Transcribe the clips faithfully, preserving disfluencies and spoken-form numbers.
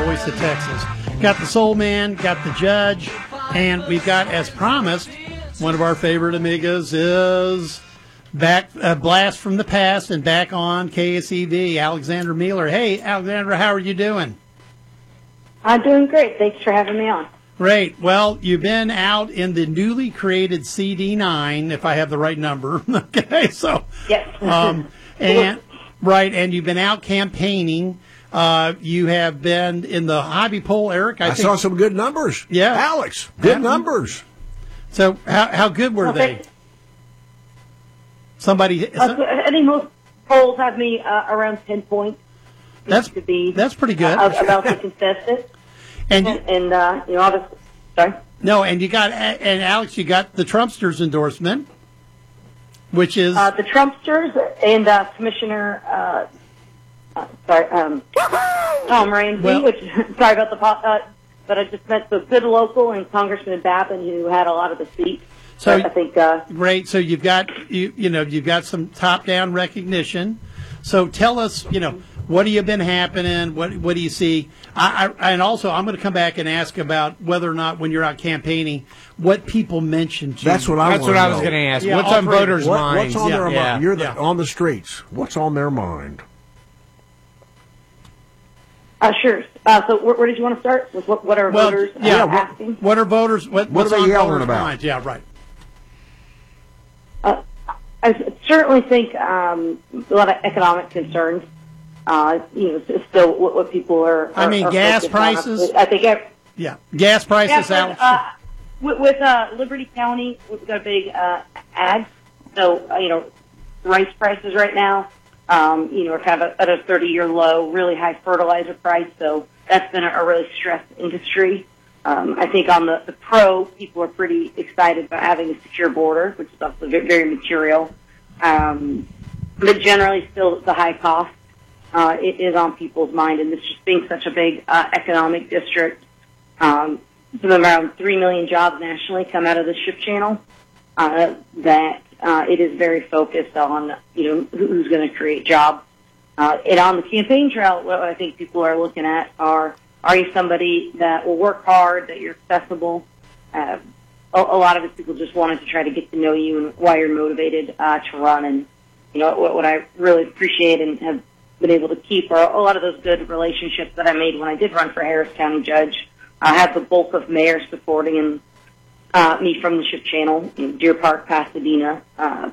voice of Texas. Got the soul man, got the judge, and we've got, as promised, one of our favorite amigas is back, uh, blast from the past and back on K S E V, Alexandra Mealer. Hey, Alexandra, how are you doing? I'm doing great. Thanks for having me on. Great. Well, you've been out in the newly created C D nine, if I have the right number. Okay, so yes, um, and right, and you've been out campaigning. Uh, you have been in the hobby poll, Eric. I, I think, saw some good numbers. Yeah, Alex, good yeah. numbers. So, how how good were okay. they? Somebody, uh, so I think most polls have me uh, around ten points. That's to be that's pretty good. Uh, about the consensus. And you, and uh, you know, obviously, sorry. No, and you got and Alex, you got the Trumpsters endorsement, which is uh, the Trumpsters and uh, Commissioner. Uh, uh, sorry, um, Tom Ramsey. Well, which sorry about the pop, uh, but I just meant the good local and Congressman Babin, who had a lot of the seats. So I think uh, great. So you've got you you know you've got some top down recognition. So tell us, you know, what have you been happening? What what do you see? I, I, and also, I'm going to come back and ask about whether or not, when you're out campaigning, what people mentioned to That's you. what I That's want what to I was know. going to ask. Yeah, What's all on three. voters' What, minds? what's on Yeah, their yeah. mind? You're the, Yeah. on the streets. What's on their mind? uh, sure. Uh, so where, where did you want to start? With what, what are Well, voters yeah, uh, what, asking? what are voters? What, What what's are they on yelling voters' about? minds? Yeah, right. Uh, I certainly think um, a lot of economic concerns. Uh, you know, is still what, what people are. I are- mean, are gas focused on. prices? I think. ev- Yeah, gas prices Yeah, out. but, uh, with, with uh, Liberty County, we've got a big uh, ag. So uh, you know, rice prices right now, um, you know, are kind of at a thirty-year low. Really high fertilizer price. So that's been a, a really stressed industry. Um, I think on the, the pro, people are pretty excited about having a secure border, which is also very, very material. Um, but generally, still the high cost uh, it is on people's mind, and this just being such a big uh, economic district. Um, some around three million jobs nationally come out of the ship channel. Uh, that uh, it is very focused on, you know, who's going to create jobs. Uh, and on the campaign trail, what I think people are looking at are: are you somebody that will work hard, that you're accessible? Uh, a, a lot of it, people just wanted to try to get to know you and why you're motivated uh, to run. And you know, what, what I really appreciate and have been able to keep are a lot of those good relationships that I made when I did run for Harris County Judge. I have the bulk of mayors supporting and, uh, me from the Ship Channel, you know, Deer Park, Pasadena, uh,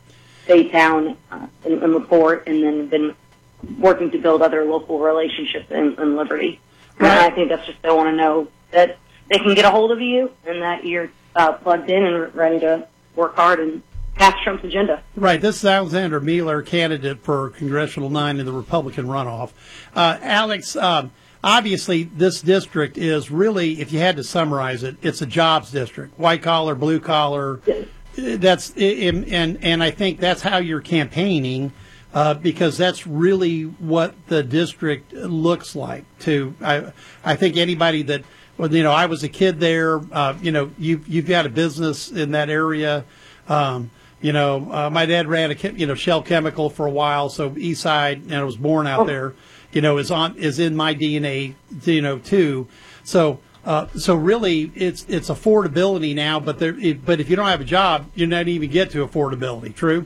Baytown, uh, and, and LaPorte, and then been working to build other local relationships in, in Liberty. Right. And I think that's just, they want to know that they can get a hold of you and that you're uh, plugged in and ready to work hard and pass Trump's agenda. Right. This is Alexander Mealer, candidate for Congressional nine in the Republican runoff. Uh, Alex, um, obviously this district is really, if you had to summarize it, it's a jobs district, white collar, blue collar. Yes. That's and and and I think that's how you're campaigning, uh, because that's really what the district looks like. To I, I think anybody that, well, you know, I was a kid there. Uh, you know, you you've got a business in that area. Um, you know, uh, my dad ran a you know Shell Chemical for a while, so East Side, and I was born out Oh. there. You know, is on is in my D N A. You know, too. So. Uh, so really, it's it's affordability now, but there. It, but if you don't have a job, you're not even get to affordability. True.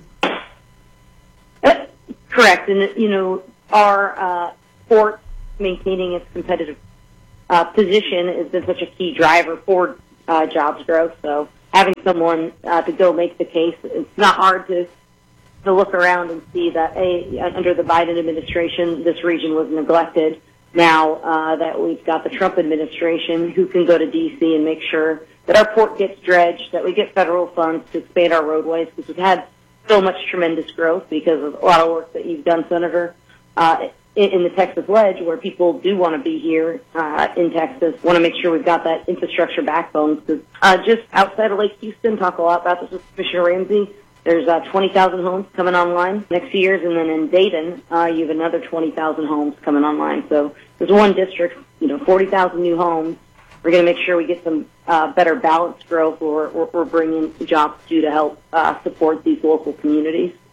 Uh, correct, and you know our uh, port maintaining its competitive uh, position has been such a key driver for uh, jobs growth. So having someone uh, to go make the case, it's not hard to to look around and see that a under the Biden administration, this region was neglected. Now uh, that we've got the Trump administration, who can go to D C and make sure that our port gets dredged, that we get federal funds to expand our roadways, because we've had so much tremendous growth because of a lot of work that you've done, Senator, uh, in, in the Texas Ledge, where people do want to be here uh, in Texas, want to make sure we've got that infrastructure backbone. Because uh, just outside of Lake Houston, talk a lot about this with Commissioner Ramsey. There's uh, twenty thousand homes coming online next few years, and then in Dayton, uh, you have another twenty thousand homes coming online. So there's one district, you know, forty thousand new homes. We're going to make sure we get some uh, better balanced growth, or we're, we're bringing jobs too to help uh, support these local communities.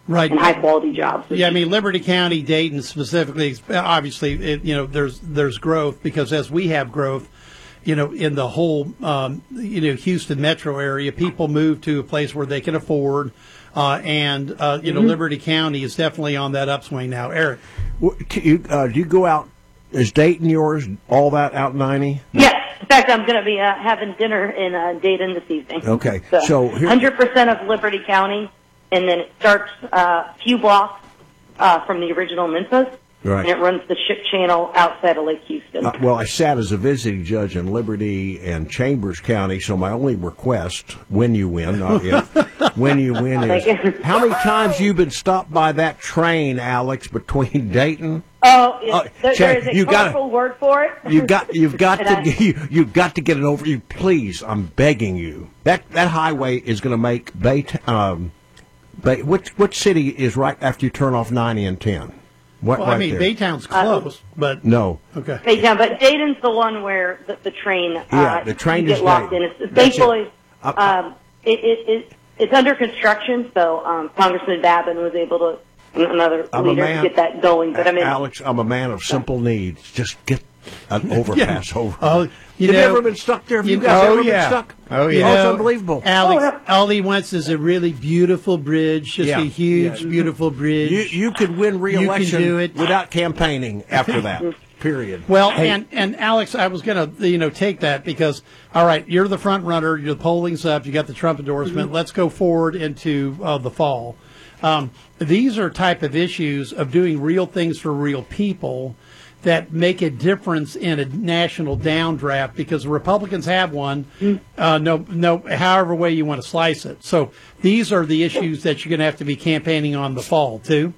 Right. and high quality jobs. Yeah, I mean Liberty County, Dayton specifically. Obviously, it, you know, there's there's growth because as we have growth, you know, in the whole um, you know Houston metro area, people move to a place where they can afford, uh, and uh, you know, Mm-hmm. Liberty County is definitely on that upswing now. Eric, What- can you, uh, do you go out? Is Dayton yours? All that out ninety? Yes. In fact, I'm going to be uh, having dinner in uh, Dayton this evening. Okay, so here- one hundred percent of Liberty County, and then it starts uh, a few blocks uh, from the original Memphis, Right. and it runs the ship channel outside of Lake Houston. Uh, well, I sat as a visiting judge in Liberty and Chambers County, so my only request, when you win, not if, when you win, is Thank you. how many times you been stopped by that train, Alex, between Dayton? oh, it, uh, there, Chad, there is a you gotta- colorful word for it. You got, you've got And to, I- you, you've got to get it over. You please, I'm begging you. That that highway is going to make Bay. Um, Bay. Which which city is right after you turn off ninety and ten? What? well, right I mean there? Baytown's close, but No. okay. Baytown, but Dayton's the one where the, the train, uh, Yeah, the train you is get locked Dayton. in. It's, That's thankfully, it. Uh, um, it, it, it, it's under construction, so um, Congressman Babin was able to, another I'm a leader, man- to get that going. But I mean, Alex, I'm a man of simple needs. Just get an overpass over. Oh, you You've know- ever been stuck there? Have you, you- guys oh, ever yeah. been stuck? Oh, You yeah. know, it's know, unbelievable. Alex, Oh, yeah. all he wants is a really beautiful bridge, just Yeah. a huge, Yeah. beautiful bridge. You you could win re-election do it. without campaigning after that. Period. Well, Hey, and, and Alex, I was going to you know take that because all right, you're the front runner. You're the polling's up. You got the Trump endorsement. Mm-hmm. Let's go forward into uh, the fall. Um, these are type of issues of doing real things for real people that make a difference in a national downdraft because the Republicans have one. Uh, no, no, however way you want to slice it. So these are the issues that you're going to have to be campaigning on the fall too.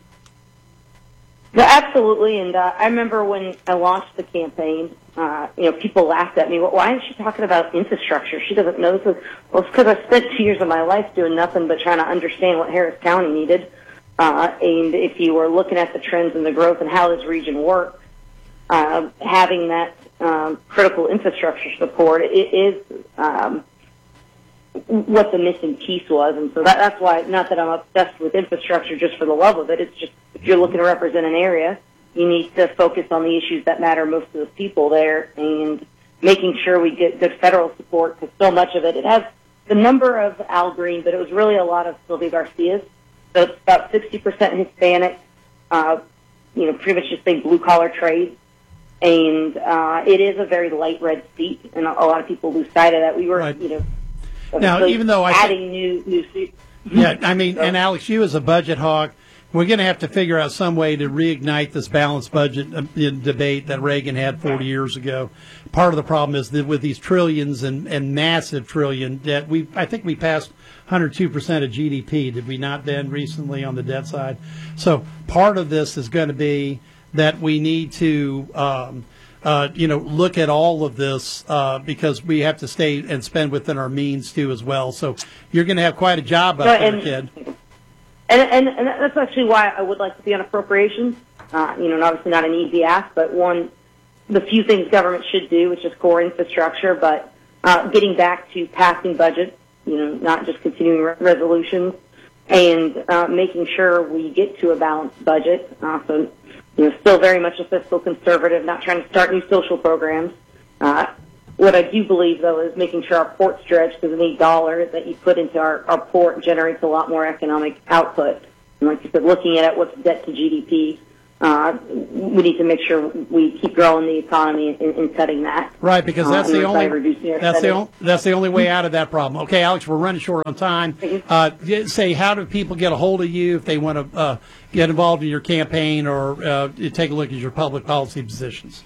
no, absolutely. And uh, I remember when I launched the campaign, uh, you know, people laughed at me. Well, why is she talking about infrastructure? She doesn't know this. Well, it's because I spent two years of my life doing nothing but trying to understand what Harris County needed. Uh, and if you were looking at the trends and the growth and how this region works, uh, having that um, critical infrastructure support, it is um, what the missing piece was. And so that, that's why, not that I'm obsessed with infrastructure just for the love of it, it's just if you're looking to represent an area, you need to focus on the issues that matter most to the people there and making sure we get good federal support because so much of it, it has the number of Al Green, but it was really a lot of Sylvia Garcia's. So it's about sixty percent Hispanic, uh, you know, pretty much just say blue-collar trades. And uh, it is a very light red seat, and a, a lot of people lose sight of that. We were, Right. you know, Now, really even though I adding new new seats. Yeah, I mean, and Alex, you as a budget hawk, we're going to have to figure out some way to reignite this balanced budget uh, debate that Reagan had forty years ago. Part of the problem is that with these trillions and, and massive trillion debt, we I think we passed one hundred two percent of G D P, did we not, Ben, recently on the debt side? So part of this is going to be that we need to, um, uh, you know, look at all of this uh, because we have to stay and spend within our means too as well. So you're going to have quite a job up No, there, and- kid. And, and, and that's actually why I would like to be on appropriations. Uh, you know, and obviously not an easy ask, but one, the few things government should do, which is core infrastructure, but uh, getting back to passing budgets, you know, not just continuing re- resolutions, and uh, making sure we get to a balanced budget. Uh, so, you know, still very much a fiscal conservative, not trying to start new social programs. Uh, What I do believe, though, is making sure our ports stretch because any dollar that you put into our, our port generates a lot more economic output. And like you said, looking at what's debt to G D P, uh, we need to make sure we keep growing the economy and, and cutting that. Right, because that's Uh, the and only by reducing our that's the spending. only that's the only way out of that problem. Okay, Alex, we're running short on time. Uh, y- say, how do people get a hold of you if they want to uh, get involved in your campaign or uh, take a look at your public policy positions?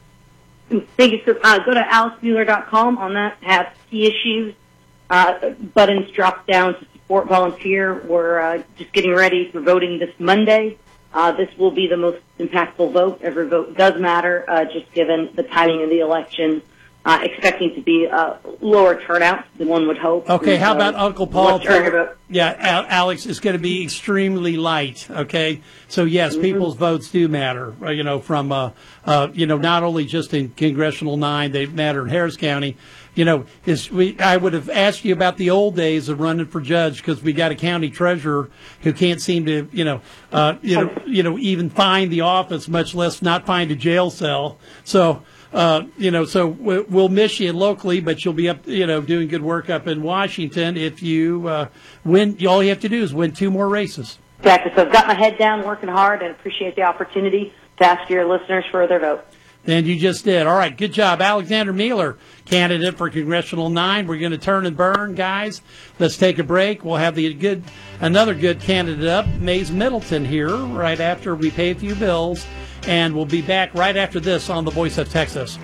Thank you. So, uh, go to alex mueller dot com. On that, have key issues. Uh, buttons drop down to support volunteer. We're uh, just getting ready for voting this Monday. Uh, this will be the most impactful vote. Every vote does matter, uh, just given the timing of the election uh, expecting to be a lower turnout than one would hope. Okay, how Uh, about Uncle Paul? much earlier. Yeah, Al- Alex, it's going to be extremely light. Okay, so yes, Mm-hmm. people's votes do matter. uh, You know, from uh, uh, you know, not only just in Congressional nine, they matter in Harris County. You know, is we I would have asked you about the old days of running for judge because we got a county treasurer who can't seem to, you know, uh, you know, you know, even find the office, much less not find a jail cell. So. Uh, you know, so we'll miss you locally, but you'll be up, you know, doing good work up in Washington if you uh, win. All you have to do is win two more races. Exactly. So I've got my head down, working hard, and appreciate the opportunity to ask your listeners for their vote. And you just did. All right, good job. Alexander Mueller, candidate for Congressional nine. We're going to turn and burn, guys. Let's take a break. We'll have the good, another good candidate up, Mays Middleton, here right after we pay a few bills. And we'll be back right after this on The Voice of Texas.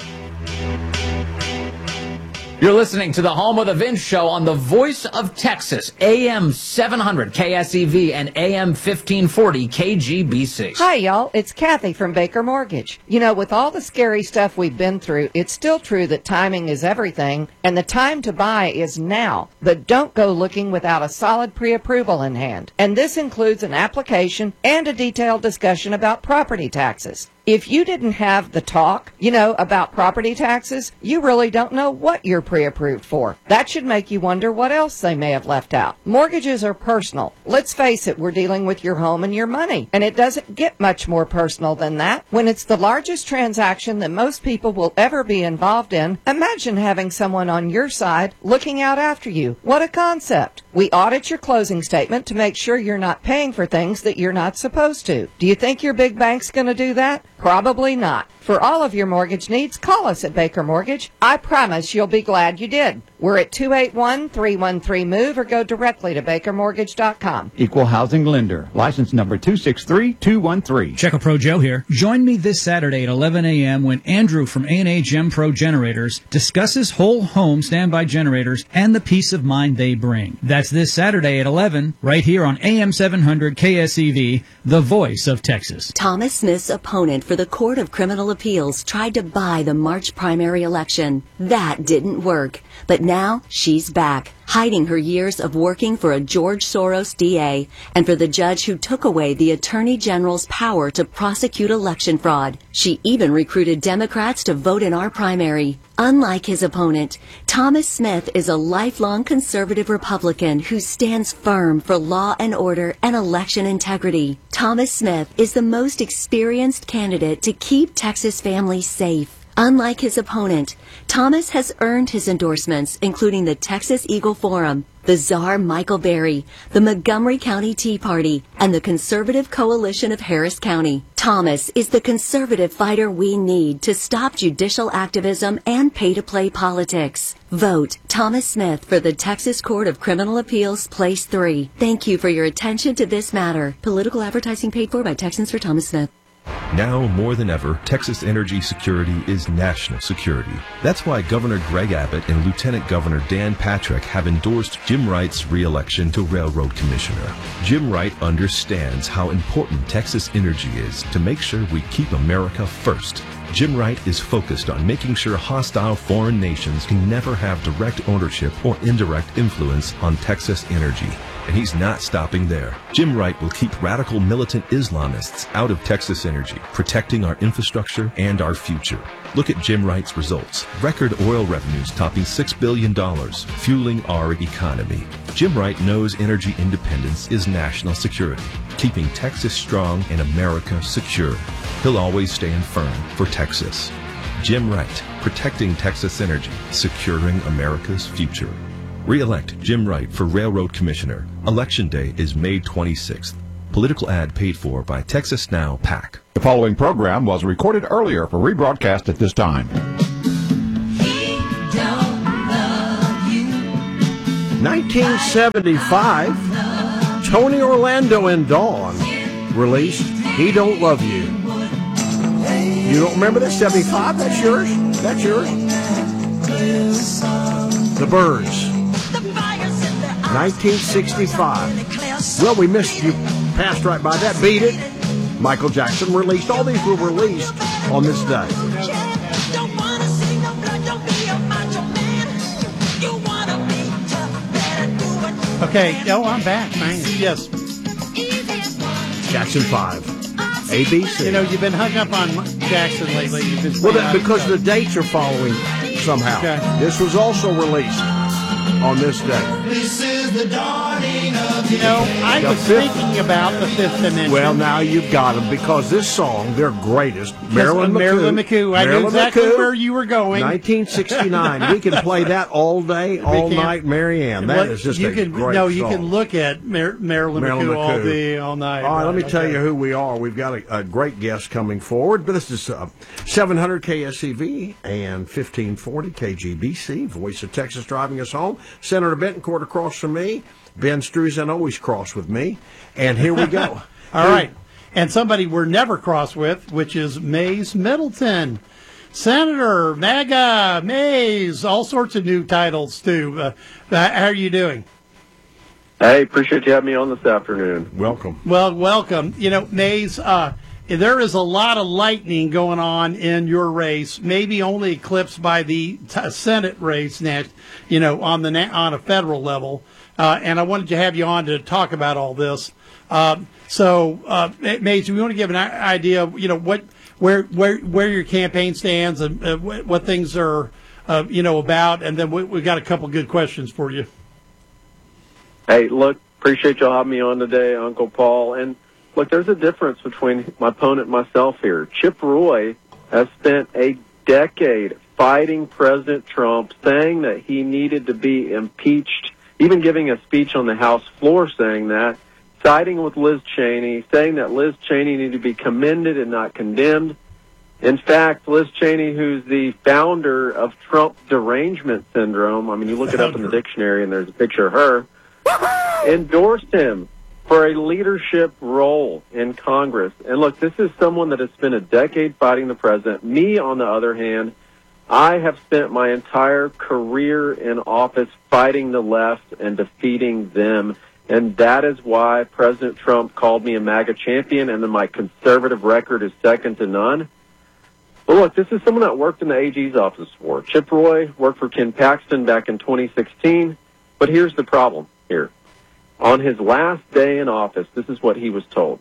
You're listening to the home of the Vince Show on the Voice of Texas, A M seven hundred K S E V and A M fifteen forty K G B C. Hi, y'all. It's Kathy from Baker Mortgage. You know, with all the scary stuff we've been through, it's still true that timing is everything, and the time to buy is now. But don't go looking without a solid pre-approval in hand. And this includes an application and a detailed discussion about property taxes. If you didn't have the talk, you know, about property taxes, you really don't know what you're pre-approved for. That should make you wonder what else they may have left out. Mortgages are personal. Let's face it, we're dealing with your home and your money. And it doesn't get much more personal than that. When it's the largest transaction that most people will ever be involved in, imagine having someone on your side looking out after you. What a concept. We audit your closing statement to make sure you're not paying for things that you're not supposed to. Do you think your big bank's going to do that? Probably not. For all of your mortgage needs, call us at Baker Mortgage. I promise you'll be glad you did. We're at two eight one, three one three, MOVE or go directly to baker mortgage dot com. Equal housing lender. License number two six three two one three. Checo Pro Joe here. Join me this Saturday at eleven a.m. when Andrew from A and A Gem Pro Generators discusses whole home standby generators and the peace of mind they bring. That's this Saturday at eleven, right here on A M seven hundred K S E V, the voice of Texas. Thomas Smith's opponent for the Court of Criminal Appeals tried to buy the March primary election. That didn't work. But now she's back, hiding her years of working for a George Soros D A and for the judge who took away the Attorney General's power to prosecute election fraud. She even recruited Democrats to vote in our primary. Unlike his opponent, Thomas Smith is a lifelong conservative Republican who stands firm for law and order and election integrity. Thomas Smith is the most experienced candidate to keep Texas families safe. Unlike his opponent, Thomas has earned his endorsements, including the Texas Eagle Forum, the czar Michael Berry, the Montgomery County Tea Party, and the Conservative Coalition of Harris County. Thomas is the conservative fighter we need to stop judicial activism and pay-to-play politics. Vote Thomas Smith for the Texas Court of Criminal Appeals, Place three. Thank you for your attention to this matter. Political advertising paid for by Texans for Thomas Smith. Now more than ever, Texas energy security is national security. That's why Governor Greg Abbott and Lieutenant Governor Dan Patrick have endorsed Jim Wright's re-election to Railroad Commissioner. Jim Wright understands how important Texas energy is to make sure we keep America first. Jim Wright is focused on making sure hostile foreign nations can never have direct ownership or indirect influence on Texas energy. And he's not stopping there. Jim Wright will keep radical militant Islamists out of Texas energy, protecting our infrastructure and our future. Look at Jim Wright's results. Record oil revenues topping six billion dollars, fueling our economy. Jim Wright knows energy independence is national security, keeping Texas strong and America secure. He'll always stand firm for Texas. Jim Wright, protecting Texas energy, securing America's future. Re-elect Jim Wright for Railroad Commissioner. Election day is May twenty-sixth. Political ad paid for by Texas Now PAC. The following program was recorded earlier for rebroadcast at this time. nineteen seventy-five, Tony Orlando and Dawn released He Don't Love You. You don't remember that? seventy-five? That's yours? That's yours? The Byrds. nineteen sixty-five. Well, we missed you. Passed right by that. Beat It. Michael Jackson released. All these were released on this day. Okay. Oh, I'm back. Thanks. Yes. Jackson five. A B C. You know, you've been hung up on Jackson lately. You've been Well, that, because the dates are following somehow. Okay. This was also released on this day. This is the dawning of You know, I The was fifth- thinking about the Fifth Dimension. Well, now you've got them because this song, their greatest, Marilyn McCoo. Marilyn McCoo. I knew Marilyn exactly McCoo, where you were going. nineteen sixty-nine. We can play that all day, all can. night, Marianne. That What- is just you a can, great No, you song. can look at Mar- Marilyn, Marilyn McCoo, all McCoo. day, all night. All right, let me Right, tell okay. you who we are. We've got a, a great guest coming forward, but this is uh, seven hundred K S E V and fifteen forty K G B C, Voice of Texas, driving us home. Senator Betancourt across from me. Ben Struzan always cross with me. And here we go. All right. And somebody we're never cross with, which is Mays Middleton. Senator, MAGA, Mays, all sorts of new titles, too. Uh, how are you doing? Hey, appreciate you having me on this afternoon. Welcome. Well, welcome. You know, Mays, uh, there is a lot of lightning going on in your race, maybe only eclipsed by the t- Senate race next, you know, on the na- on a federal level. Uh, and I wanted to have you on to talk about all this. Um, so, uh, Mays, we want to give an i- idea of, you know, what, where, where, where your campaign stands and uh, what, what things are, uh, you know, about. And then we, we've got a couple good questions for you. Hey, look, appreciate y'all having me on today, Uncle Paul. And look, there's a difference between my opponent and myself here. Chip Roy has spent a decade fighting President Trump, saying that he needed to be impeached, even giving a speech on the House floor saying that, siding with Liz Cheney, saying that Liz Cheney needed to be commended and not condemned. In fact, Liz Cheney, who's the founder of Trump derangement syndrome, I mean, you look it up in the dictionary and there's a picture of her, endorsed him for a leadership role in Congress. And look, this is someone that has spent a decade fighting the president. Me, on the other hand, I have spent my entire career in office fighting the left and defeating them. And that is why President Trump called me a MAGA champion, and then my conservative record is second to none. But look, this is someone that worked in the A G's office for. Chip Roy worked for Ken Paxton back in twenty sixteen. But here's the problem here. On his last day in office, this is what he was told.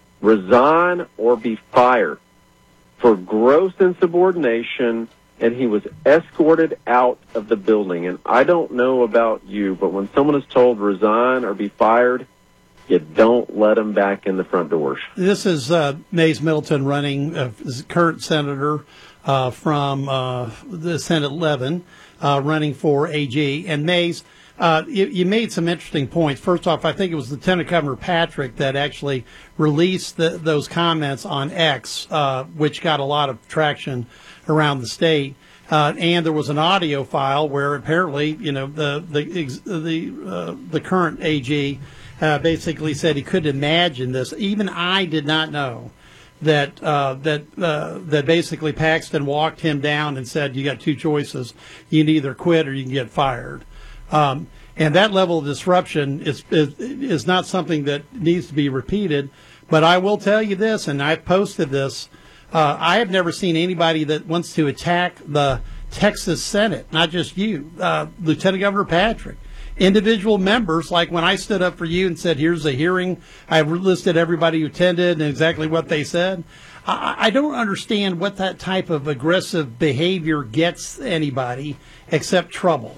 Resign or be fired for gross insubordination, and he was escorted out of the building. And I don't know about you, but when someone is told resign or be fired, you don't let them back in the front doors. This is uh, Mays Middleton running, uh, is current senator uh, from uh, the Senate eleven, uh, running for A G. And Mays, uh, you, you made some interesting points. First off, I think it was Lieutenant Governor Patrick that actually released the, those comments on X, uh, which got a lot of traction around the state. Uh, and there was an audio file where apparently, you know, the the the uh, the current A G uh, basically said he couldn't imagine this. Even I did not know that uh, that uh, that basically Paxton walked him down and said, "You got two choices: you can either quit or you can get fired." Um, and that level of disruption is, is is not something that needs to be repeated. But I will tell you this, and I've posted this. Uh, I have never seen anybody that wants to attack the Texas Senate, not just you, uh, Lieutenant Governor Patrick, individual members, like when I stood up for you and said, here's a hearing, I listed everybody who attended and exactly what they said. I, I don't understand what that type of aggressive behavior gets anybody except trouble.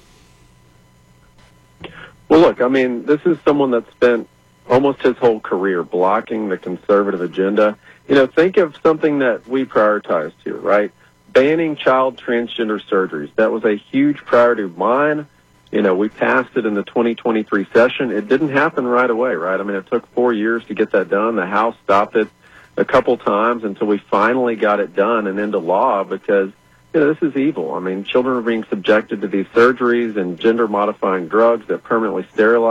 Well, look, I mean, this is someone that spent almost his whole career blocking the conservative agenda. You know, think of something that we prioritized here, right? Banning child transgender surgeries. That was a huge priority of mine. You know, we passed it in the twenty twenty-three session. It didn't happen right away, right? I mean, it took four years to get that done. The House stopped it a couple times until we finally got it done and into law because, you know, this is evil. I mean, children are being subjected to these surgeries and gender-modifying drugs that permanently sterilize